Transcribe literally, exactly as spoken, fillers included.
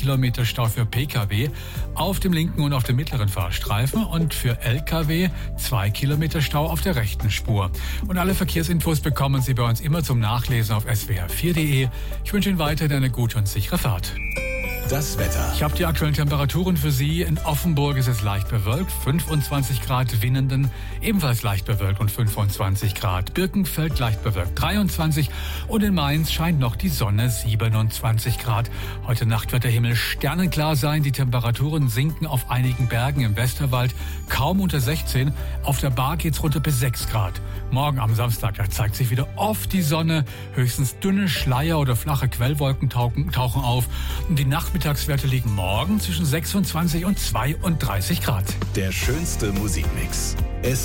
Kilometer Stau für Pkw auf dem linken und auf dem mittleren Fahrstreifen und für Lkw zwei Kilometer Stau auf der rechten Spur. Und alle Verkehrsinfos bekommen Sie bei uns immer zum Nachlesen auf s w r vier punkt d e. Ich wünsche Ihnen weiterhin eine gute und sichere Fahrt. Das Wetter. Ich habe die aktuellen Temperaturen für Sie. In Offenburg ist es leicht bewölkt, fünfundzwanzig Grad. Winnenden ebenfalls leicht bewölkt und fünfundzwanzig Grad. Birkenfeld leicht bewölkt, dreiundzwanzig. Und in Mainz scheint noch die Sonne, siebenundzwanzig Grad. Heute Nacht wird der Himmel sternenklar sein. Die Temperaturen sinken auf einigen Bergen im Westerwald kaum unter sechzehn. Auf der Bar geht's runter bis sechs Grad. Morgen am Samstag, da zeigt sich wieder oft die Sonne. Höchstens dünne Schleier oder flache Quellwolken tauchen, tauchen auf. Und die Nachmittagswerte liegen morgen zwischen sechsundzwanzig und zweiunddreißig Grad. Der schönste Musikmix.